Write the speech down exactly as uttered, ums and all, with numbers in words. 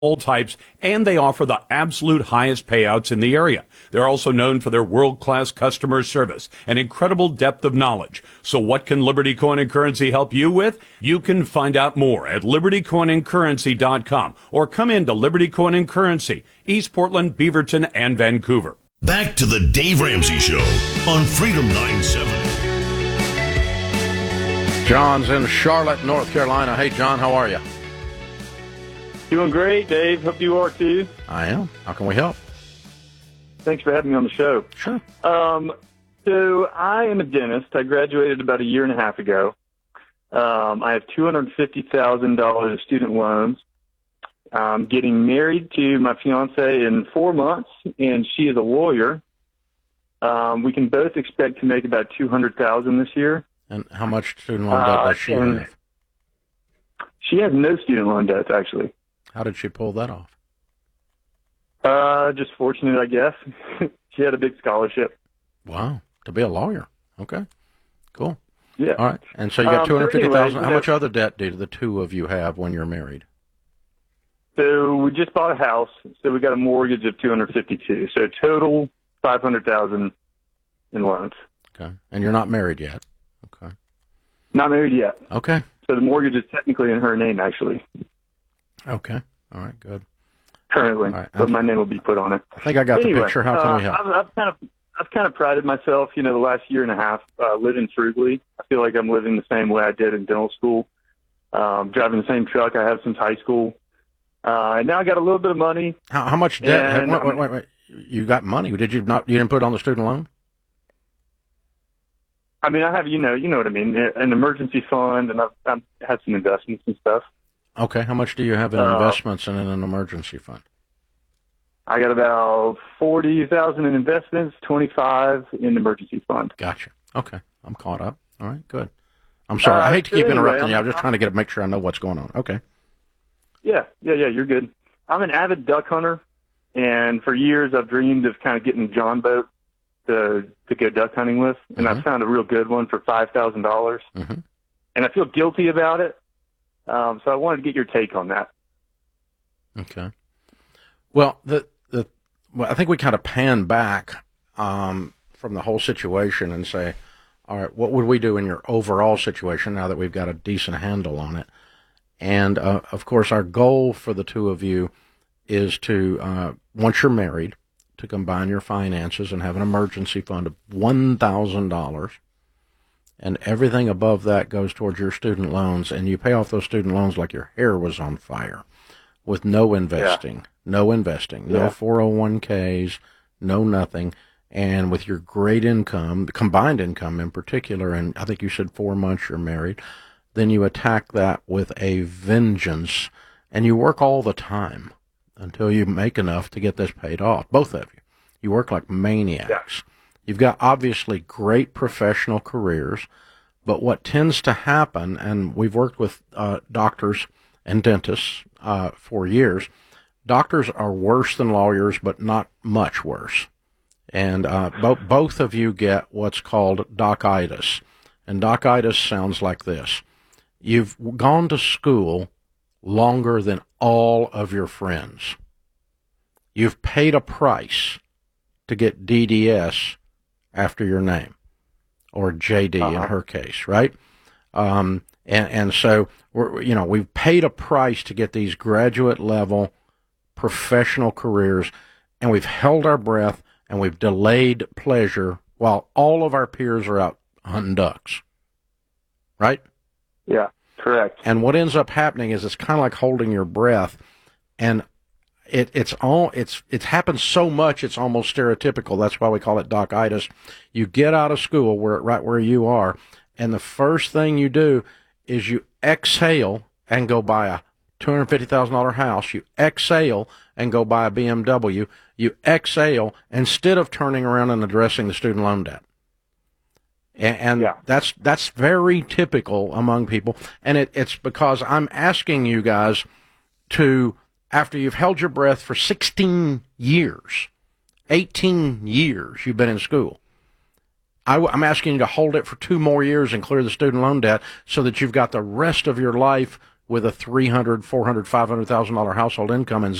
all types, and they offer the absolute highest payouts in the area. They're also known for their world-class customer service and incredible depth of knowledge. So what can Liberty Coin and Currency help you with? You can find out more at liberty coin and currency dot com or come into Liberty Coin and Currency, East Portland, Beaverton, and Vancouver. Back to the Dave Ramsey Show on Freedom nine seventy. John's in Charlotte, North Carolina. Hey, John, how are you? Doing great, Dave. Hope you are, too. I am. How can we help? Thanks for having me on the show. Sure. Um, so I am a dentist. I graduated about a year and a half ago. Um, I have two hundred fifty thousand dollars of student loans. I'm getting married to my fiance in four months, and she is a lawyer. Um, we can both expect to make about two hundred thousand dollars this year. And how much student loan debt Uh, does she and have? She has no student loan debts, actually. How did she pull that off? Uh, just fortunate, I guess. She had a big scholarship. Wow. To be a lawyer. Okay. Cool. Yeah. All right. And so you got Um, two hundred fifty thousand dollars. so anyway, How much other debt do the two of you have when you're married? So we just bought a house, so we got a mortgage of two hundred fifty-two. So total five hundred thousand in loans. Okay. And you're not married yet. Okay. Not married yet. Okay. So the mortgage is technically in her name, actually, Okay. All right. Good. currently, All right. but my name will be put on it. I think I got Anyway, the picture. How can uh, we help? I've, I've kind of, I've kind of prided myself, you know, the last year and a half uh, living frugally. I feel like I'm living the same way I did in dental school, um, driving the same truck I have since high school. Uh, and now I got a little bit of money. How, how much debt? and, Wait, wait, wait, wait. You got money? Did you not? You didn't put it on the student loan? I mean, I have, you know, you know what I mean, an emergency fund, and I've, I've had some investments and stuff. Okay. How much do you have in Uh, investments and in an emergency fund? I got about forty thousand in investments, twenty-five in emergency fund. Gotcha. Okay. I'm caught up. All right. Good. I'm sorry. Uh, I hate to keep anyway, interrupting you. I'm- I'm just trying to get make sure I know what's going on. Okay. Yeah, yeah, yeah, you're good. I'm an avid duck hunter, and for years I've dreamed of kind of getting a John boat to to go duck hunting with, and Mhm. I found a real good one for five thousand dollars, Mm-hmm. and I feel guilty about it. Um, so I wanted to get your take on that. Okay. Well, the the well, I think we kind of pan back um, from the whole situation and say, all right, what would we do in your overall situation now that we've got a decent handle on it? And uh, of course, our goal for the two of you is to uh, once you're married, to combine your finances and have an emergency fund of one thousand dollars. And everything above that goes towards your student loans, and you pay off those student loans like your hair was on fire, with no investing, yeah. no investing, yeah. no four oh one k's, no nothing, and with your great income, combined income in particular, and I think you said four months you're married, then you attack that with a vengeance, and you work all the time until you make enough to get this paid off, both of you. You work like maniacs. Yeah. You've got obviously great professional careers, but what tends to happen, and we've worked with uh, doctors and dentists uh, for years, doctors are worse than lawyers, but not much worse. And uh, bo- both of you get what's called docitis. And docitis sounds like this. You've gone to school longer than all of your friends. You've paid a price to get D D S after your name, or J D uh-huh. in her case, right? Um, and, and so, we're, you know, we've paid a price to get these graduate level professional careers, and we've held our breath, and we've delayed pleasure while all of our peers are out hunting ducks, right? Yeah, correct. And what ends up happening is it's kind of like holding your breath, and It, it's all it's it happens so much it's almost stereotypical. That's why we call it docitis. You get out of school where right where you are, and the first thing you do is you exhale and go buy a two hundred fifty thousand dollar house. You exhale and go buy a B M W. You exhale instead of turning around and addressing the student loan debt. And, and yeah. that's that's very typical among people. And it, it's because I'm asking you guys to, after you've held your breath for sixteen years, eighteen years you've been in school, I, I'm asking you to hold it for two more years and clear the student loan debt so that you've got the rest of your life with a three hundred, four hundred, five hundred thousand dollar household income in